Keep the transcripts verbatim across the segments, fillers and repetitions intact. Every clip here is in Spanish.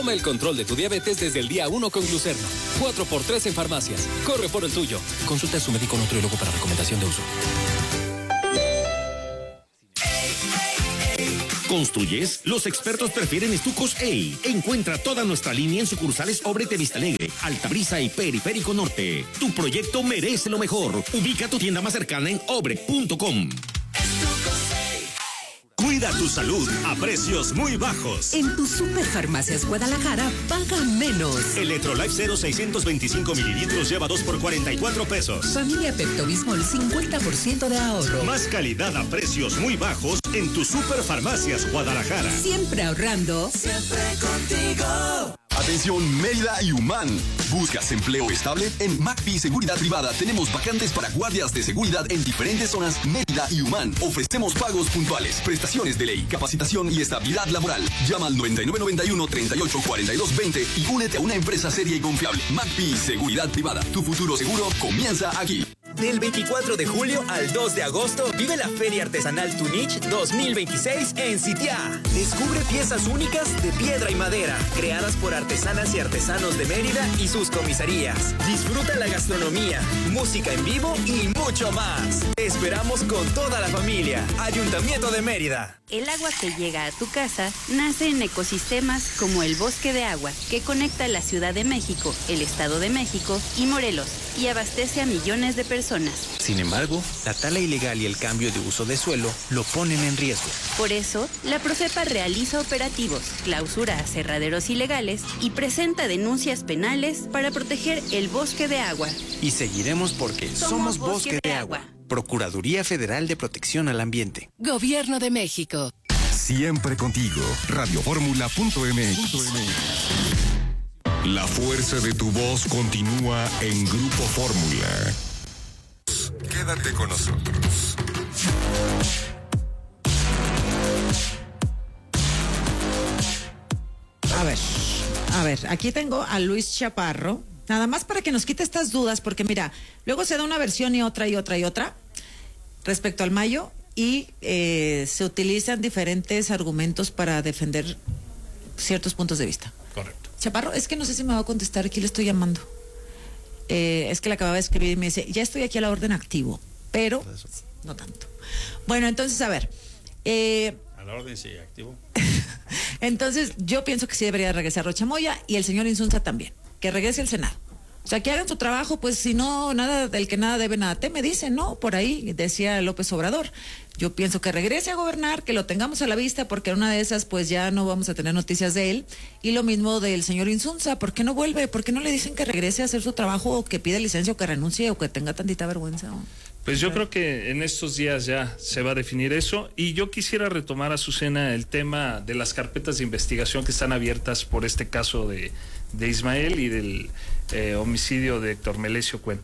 Toma el control de tu diabetes desde el día uno con Glucerna. cuatro por tres en farmacias. Corre por el tuyo. Consulta a su médico nutriólogo para recomendación de uso. ¿Construyes? Los expertos prefieren Estucos E I. Encuentra toda nuestra línea en sucursales Obrete Vista Alegre, Altabrisa y Periférico Norte. Tu proyecto merece lo mejor. Ubica tu tienda más cercana en obre punto com. Cuida tu salud a precios muy bajos. En tu Superfarmacias Guadalajara, paga menos. Electrolife cero seiscientos veinticinco mililitros lleva dos por cuarenta y cuatro pesos. Familia Pepto-Bismol, cincuenta por ciento de ahorro. Más calidad a precios muy bajos en tu Superfarmacias Guadalajara. Siempre ahorrando. Siempre contigo. Atención Mérida y Humán. ¿Buscas empleo estable? En McPhee Seguridad Privada tenemos vacantes para guardias de seguridad en diferentes zonas Mérida y Humán. Ofrecemos pagos puntuales, prestaciones de ley, capacitación y estabilidad laboral. Llama al noventa y nueve noventa y uno, treinta y ocho, cuarenta y dos, veinte y únete a una empresa seria y confiable. McPhee Seguridad Privada. Tu futuro seguro comienza aquí. Del veinticuatro de julio al dos de agosto, vive la Feria Artesanal Tunich dos mil veintiséis en Sitiá. Descubre piezas únicas de piedra y madera, creadas por artesanas y artesanos de Mérida y sus comisarías. Disfruta la gastronomía, música en vivo y mucho más. Te esperamos con toda la familia. Ayuntamiento de Mérida. El agua que llega a tu casa nace en ecosistemas como el Bosque de Agua, que conecta la Ciudad de México, el Estado de México y Morelos, y abastece a millones de personas. Sin embargo, la tala ilegal y el cambio de uso de suelo lo ponen en riesgo. Por eso, la Profepa realiza operativos, clausura aserraderos ilegales y presenta denuncias penales para proteger el bosque de agua. Y seguiremos porque somos, somos Bosque, bosque de, de agua. agua. Procuraduría Federal de Protección al Ambiente. Gobierno de México. Siempre contigo. Radioformula punto m x. La fuerza de tu voz continúa en Grupo Fórmula. Quédate con nosotros. A ver, a ver, aquí tengo a Luis Chaparro, nada más para que nos quite estas dudas, porque mira, luego se da una versión y otra y otra y otra respecto al Mayo y eh, se utilizan diferentes argumentos para defender ciertos puntos de vista. Correcto. Chaparro, es que no sé si me va a contestar, aquí le estoy llamando. Eh, es que le acababa de escribir y me dice, ya estoy aquí a la orden activo, pero no tanto. Bueno, entonces, a ver. Eh, a la orden sí, activo. Entonces, yo pienso que sí debería regresar Rocha Moya y el señor Insunza también, que regrese al Senado. O sea, que hagan su trabajo, pues si no, nada del que nada debe, nada teme, dicen, ¿no? Por ahí decía López Obrador. Yo pienso que regrese a gobernar, que lo tengamos a la vista, porque en una de esas, pues ya no vamos a tener noticias de él. Y lo mismo del señor Insunza, ¿por qué no vuelve? ¿Por qué no le dicen que regrese a hacer su trabajo, o que pida licencia, o que renuncie, o que tenga tantita vergüenza? ¿No? Pues yo creo que en estos días ya se va a definir eso, y yo quisiera retomar, Azucena, el tema de las carpetas de investigación que están abiertas por este caso de, de Ismael y del eh, homicidio de Héctor Melesio Cuen.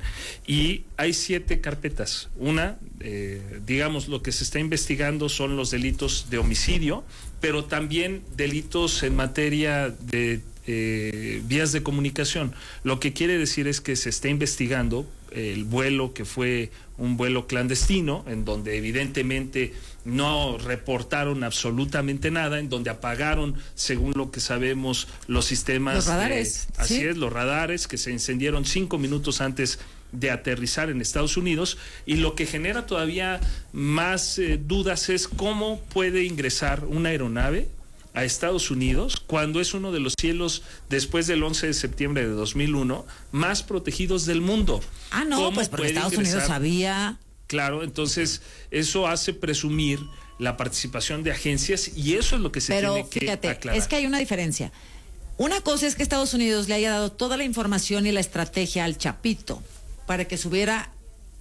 Y hay siete carpetas. Una, eh, digamos, lo que se está investigando son los delitos de homicidio, pero también delitos en materia de eh, vías de comunicación. Lo que quiere decir es que se está investigando el vuelo que fue un vuelo clandestino, en donde evidentemente no reportaron absolutamente nada, en donde apagaron, según lo que sabemos, los sistemas. Los radares. De, así ¿sí? es, los radares que se encendieron cinco minutos antes de aterrizar en Estados Unidos, y lo que genera todavía más eh, dudas es cómo puede ingresar una aeronave a Estados Unidos cuando es uno de los cielos, después del once de septiembre de dos mil uno, más protegidos del mundo. Ah, no, pues porque Estados ingresar? Unidos sabía. Claro, entonces eso hace presumir la participación de agencias, y eso es lo que se Pero, tiene que fíjate, aclarar. Es que hay una diferencia. Una cosa es que Estados Unidos le haya dado toda la información y la estrategia al Chapito para que subiera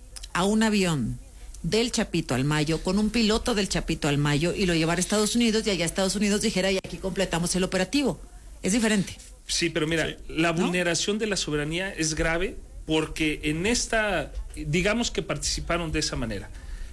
a un avión del Chapito al Mayo, con un piloto del Chapito al Mayo, y lo llevara a Estados Unidos, y allá Estados Unidos dijera, y aquí completamos el operativo. Es diferente. Sí, pero mira, sí. la ¿no? vulneración de la soberanía es grave, porque en esta, digamos que participaron de esa manera.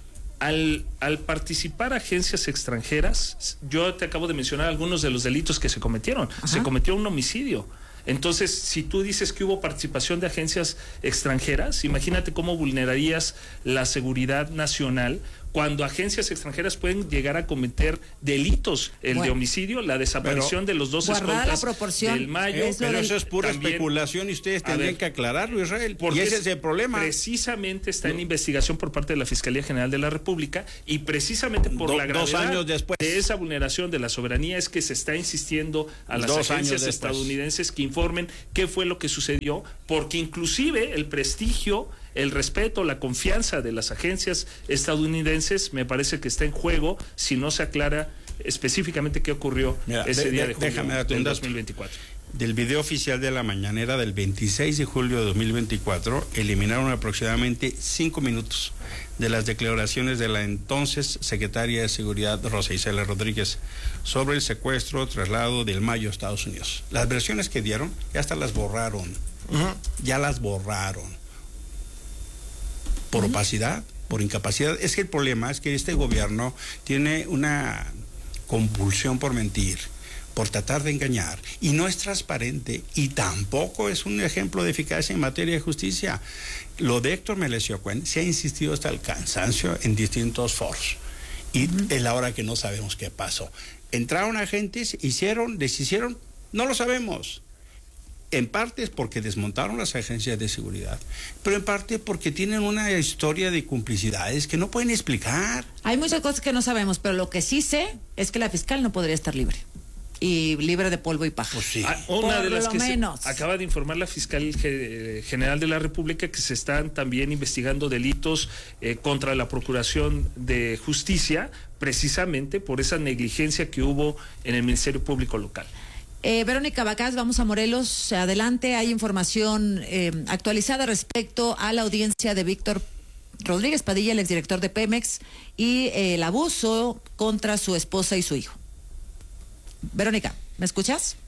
Al, al participar agencias extranjeras, yo te acabo de mencionar algunos de los delitos que se cometieron. Ajá. Se cometió un homicidio. Entonces, si tú dices que hubo participación de agencias extranjeras, imagínate cómo vulnerarías la seguridad nacional cuando agencias extranjeras pueden llegar a cometer delitos, el bueno, de homicidio, la desaparición pero, de los dos escoltas del Mayo. Eh, pero eso es pura también, especulación y ustedes tendrían ver, que aclararlo, Israel, porque y ese es el problema. Precisamente está en investigación por parte de la Fiscalía General de la República y precisamente por Do, la gravedad dos años después. de esa vulneración de la soberanía es que se está insistiendo a las dos agencias estadounidenses que informen qué fue lo que sucedió, porque inclusive el prestigio, el respeto, la confianza de las agencias estadounidenses me parece que está en juego si no se aclara específicamente qué ocurrió Mira, ese de, día de, de julio déjame del dos mil veinticuatro. Del video oficial de la mañanera del veintiséis de julio de dos mil veinticuatro, eliminaron aproximadamente cinco minutos de las declaraciones de la entonces secretaria de Seguridad, Rosa Isela Rodríguez, sobre el secuestro, traslado del Mayo a Estados Unidos. Las versiones que dieron ya hasta las borraron, uh-huh. ya las borraron. Por uh-huh. opacidad, por incapacidad. Es que el problema es que este gobierno tiene una compulsión por mentir, por tratar de engañar, y no es transparente y tampoco es un ejemplo de eficacia en materia de justicia. Lo de Héctor Melesio Cuen se ha insistido hasta el cansancio en distintos foros y uh-huh. es la hora que no sabemos qué pasó. Entraron agentes, hicieron, deshicieron, no lo sabemos. En parte es porque desmontaron las agencias de seguridad, pero en parte porque tienen una historia de complicidades que no pueden explicar. Hay muchas cosas que no sabemos, pero lo que sí sé es que la fiscal no podría estar libre. Y libre de polvo y paja. Pues sí. ah, una Por de las lo que menos. Se acaba de informar la fiscal general de la República que se están también investigando delitos eh, contra la Procuración de Justicia, precisamente por esa negligencia que hubo en el Ministerio Público local. Eh, Verónica Bacás, vamos a Morelos. Adelante, hay información eh, actualizada respecto a la audiencia de Víctor Rodríguez Padilla, el exdirector de Pemex, y eh, el abuso contra su esposa y su hijo. Verónica, ¿me escuchas?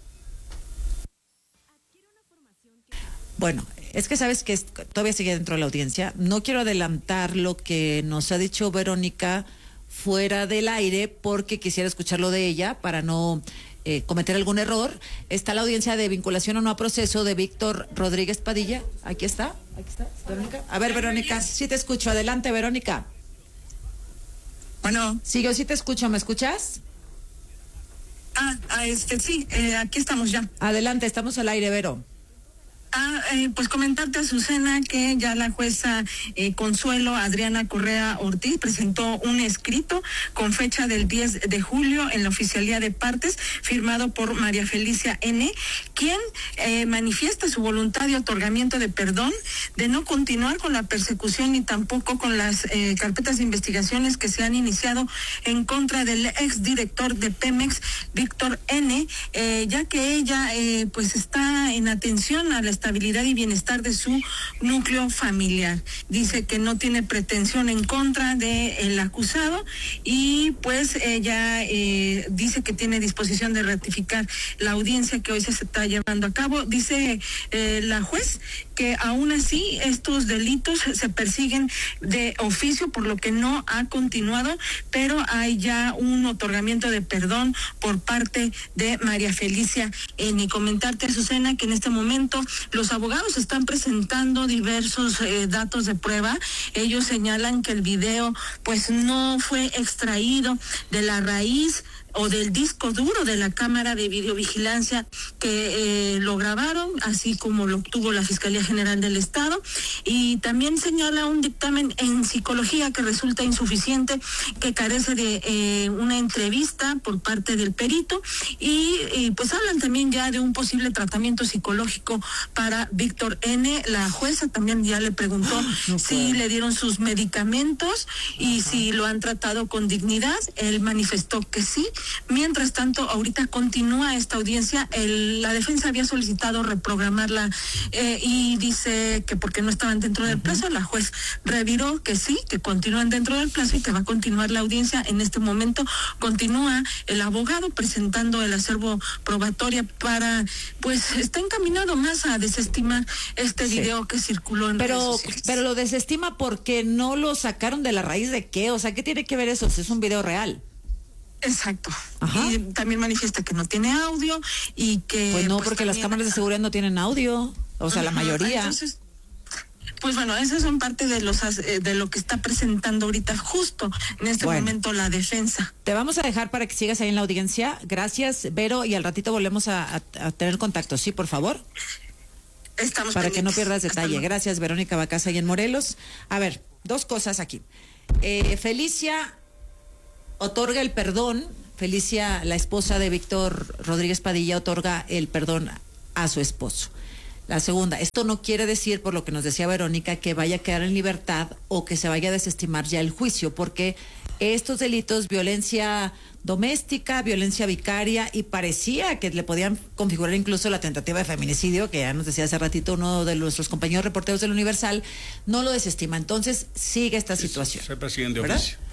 Bueno, es que sabes que todavía sigue dentro de la audiencia. No quiero adelantar lo que nos ha dicho Verónica fuera del aire porque quisiera escucharlo de ella para no eh, cometer algún error. Está la audiencia de vinculación o no a proceso de Víctor Rodríguez Padilla. Aquí está, aquí está, Verónica. A ver, Verónica, sí te escucho. Adelante, Verónica. Bueno. Sí, yo sí te escucho. ¿Me escuchas? Ah, ah, este, sí, eh, aquí estamos ya. Adelante, estamos al aire, Vero. Ah, eh, pues comentarte, Azucena, que ya la jueza eh, Consuelo Adriana Correa Ortiz presentó un escrito con fecha del diez de julio en la Oficialía de Partes, firmado por María Felicia N., quien eh, manifiesta su voluntad de otorgamiento de perdón, de no continuar con la persecución ni tampoco con las eh, carpetas de investigaciones que se han iniciado en contra del exdirector de Pemex, Víctor N., eh, ya que ella eh, pues está en atención a la estabilidad y bienestar de su núcleo familiar. Dice que no tiene pretensión en contra del acusado y pues ella eh, dice que tiene disposición de ratificar la audiencia que hoy se está llevando a cabo. Dice eh, la juez que aún así estos delitos se persiguen de oficio, por lo que no ha continuado, pero hay ya un otorgamiento de perdón por parte de María Felicia. En y comentarte, Azucena, que en este momento los abogados están presentando diversos eh, datos de prueba. Ellos señalan que el video pues no fue extraído de la raíz o del disco duro de la cámara de videovigilancia que eh, lo grabaron, así como lo obtuvo la Fiscalía General del Estado, y también señala un dictamen en psicología que resulta insuficiente, que carece de eh, una entrevista por parte del perito, y, y pues hablan también ya de un posible tratamiento psicológico para Víctor N. La jueza también ya le preguntó no si le dieron sus medicamentos y Ajá. si lo han tratado con dignidad. Él manifestó que sí. Mientras tanto, ahorita continúa esta audiencia. El, la defensa había solicitado reprogramarla eh, y dice que porque no estaban dentro del plazo, la juez reviró que sí, que continúan dentro del plazo y que va a continuar la audiencia. En este momento continúa el abogado presentando el acervo probatoria para, pues está encaminado más a desestimar este sí. video que circuló en pero, redes sociales. Pero lo desestima porque no lo sacaron de la raíz de qué, o sea, ¿qué tiene que ver eso? Si es un video real. Exacto. Ajá. Y también manifiesta que no tiene audio y que... Pues no, pues porque también... las cámaras de seguridad no tienen audio, o sea, Ajá. la mayoría. Entonces, Pues bueno, esas son parte de los de lo que está presentando ahorita justo en este bueno, momento la defensa. Te vamos a dejar para que sigas ahí en la audiencia. Gracias, Vero, y al ratito volvemos a, a, a tener contacto, ¿sí, por favor? Estamos para pendientes. Que no pierdas detalle. Gracias, Verónica Bacasa, ahí en Morelos. A ver, dos cosas aquí. Eh, Felicia otorga el perdón. Felicia, la esposa de Víctor Rodríguez Padilla, otorga el perdón a su esposo. La segunda, esto no quiere decir, por lo que nos decía Verónica, que vaya a quedar en libertad o que se vaya a desestimar ya el juicio, porque estos delitos, violencia doméstica, violencia vicaria, y parecía que le podían configurar incluso la tentativa de feminicidio, que ya nos decía hace ratito uno de nuestros compañeros reporteros del Universal, no lo desestima. Entonces sigue esta situación. Se persiguen de ¿verdad? oficio.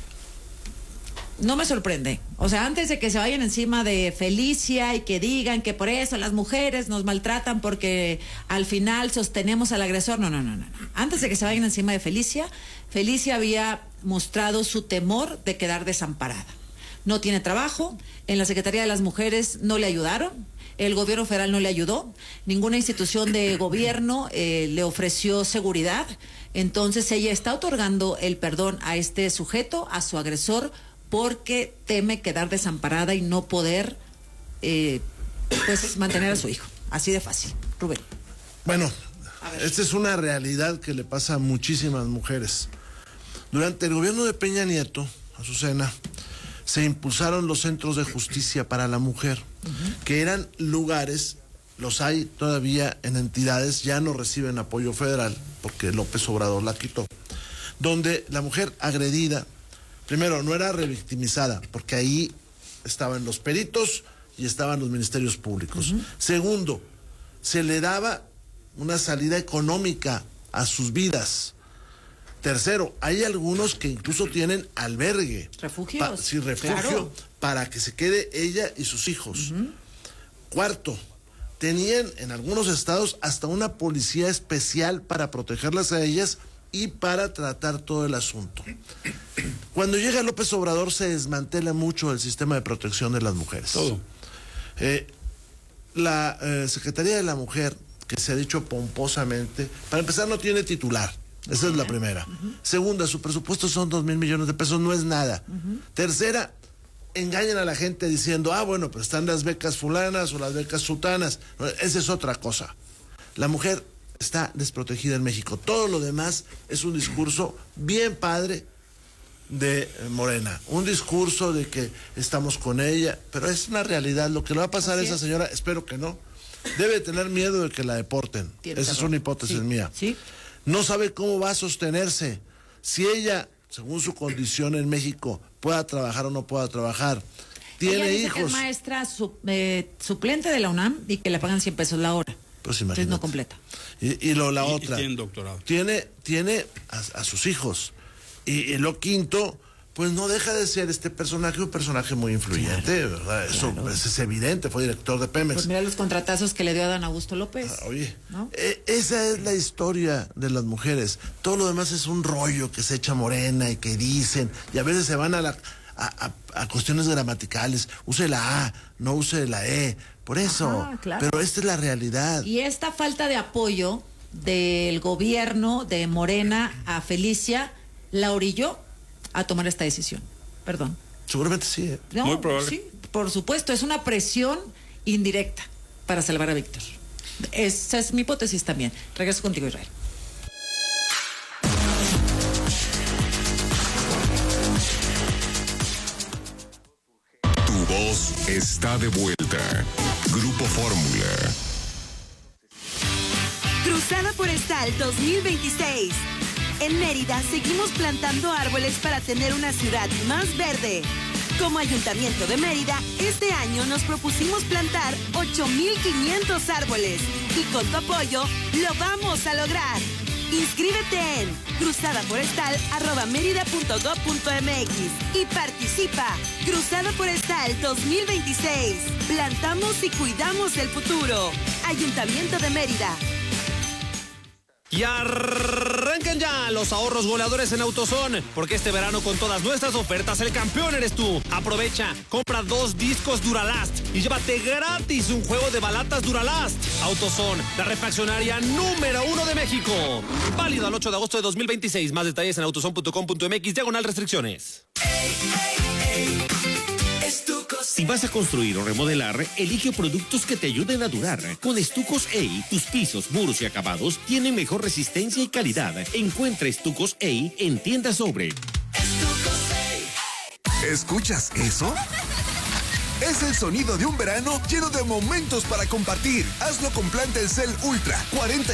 No me sorprende. O sea, antes de que se vayan encima de Felicia y que digan que por eso las mujeres nos maltratan porque al final sostenemos al agresor. No, no, no, no. Antes de que se vayan encima de Felicia, Felicia había mostrado su temor de quedar desamparada. No tiene trabajo, en la Secretaría de las Mujeres no le ayudaron, el gobierno federal no le ayudó, ninguna institución de gobierno eh, le ofreció seguridad. Entonces ella está otorgando el perdón a este sujeto, a su agresor, porque teme quedar desamparada y no poder eh, pues mantener a su hijo. Así de fácil. Rubén. Bueno, esta es una realidad que le pasa a muchísimas mujeres. Durante el gobierno de Peña Nieto, Azucena, se impulsaron los centros de justicia para la mujer, uh-huh. que eran lugares, los hay todavía en entidades, ya no reciben apoyo federal, porque López Obrador la quitó, donde la mujer agredida, primero, no era revictimizada, porque ahí estaban los peritos y estaban los ministerios públicos. Uh-huh. Segundo, se le daba una salida económica a sus vidas. Tercero, hay algunos que incluso tienen albergue. Refugios. Pa, sí, refugio, claro. Para que se quede ella y sus hijos. Uh-huh. Cuarto, tenían en algunos estados hasta una policía especial para protegerlas a ellas y para tratar todo el asunto. Cuando llega López Obrador se desmantela mucho el sistema de protección de las mujeres. Todo. Eh, la eh, Secretaría de la Mujer, que se ha dicho pomposamente, para empezar no tiene titular. Esa es la primera. Uh-huh. Segunda, su presupuesto son dos mil millones de pesos, no es nada. Uh-huh. Tercera, engañan a la gente diciendo, ah, bueno, pero están las becas fulanas o las becas sutanas. Esa es otra cosa. La mujer está desprotegida en México. Todo lo demás es un discurso bien padre de Morena. Un discurso de que estamos con ella, pero es una realidad. Lo que le va a pasar Así a esa es. señora, espero que no, debe tener miedo de que la deporten. Esa es una hipótesis sí. mía. ¿Sí? No sabe cómo va a sostenerse. Si ella, según su condición en México, pueda trabajar o no pueda trabajar, tiene ella dice hijos. Que es maestra su, eh, suplente de la UNAM y que le pagan cien pesos la hora. Pues Entonces no completa. Y, y lo la y, otra. Y tiene doctorado. Tiene, tiene a, a sus hijos. Y, y lo quinto, pues no deja de ser este personaje un personaje muy influyente, claro, ¿verdad? Eso claro. es, es evidente, fue director de Pemex. Pues mira los contratazos que le dio a Dan Augusto López. Ah, oye, ¿no? eh, esa es la historia de las mujeres. Todo lo demás es un rollo que se echa Morena y que dicen, y a veces se van a la a, a, a cuestiones gramaticales. Use la A, no use la E. Por eso. Ajá, claro. Pero esta es la realidad. Y esta falta de apoyo del gobierno de Morena a Felicia la orilló a tomar esta decisión. Perdón. Seguramente sí. ¿eh? No, Muy probable. Sí, por supuesto, es una presión indirecta para salvar a Víctor. Esa es mi hipótesis también. Regreso contigo, Israel. Tu voz está de vuelta. Grupo Fórmula. Cruzada Forestal dos mil veintiséis. En Mérida seguimos plantando árboles para tener una ciudad más verde. Como Ayuntamiento de Mérida, este año nos propusimos plantar ocho mil quinientos árboles y con tu apoyo lo vamos a lograr. Inscríbete en cruzadaforestal arroba mérida punto gob punto mx y participa. Cruzada Forestal dos mil veintiséis. Plantamos y cuidamos el futuro. Ayuntamiento de Mérida. Y arre Arrancan ya los ahorros goleadores en AutoZone, porque este verano con todas nuestras ofertas el campeón eres tú. Aprovecha, compra dos discos Duralast y llévate gratis un juego de balatas Duralast. AutoZone, la refaccionaria número uno de México. Válido al ocho de agosto de dos mil veintiséis. Más detalles en autozone punto com punto mx, diagonal restricciones. Si vas a construir o remodelar, elige productos que te ayuden a durar. Con Estucos A, tus pisos, muros y acabados tienen mejor resistencia y calidad. Encuentra Estucos A en tiendas Sobre. ¿Escuchas eso? Es el sonido de un verano lleno de momentos para compartir. Hazlo con plan Telcel Ultra. cuarenta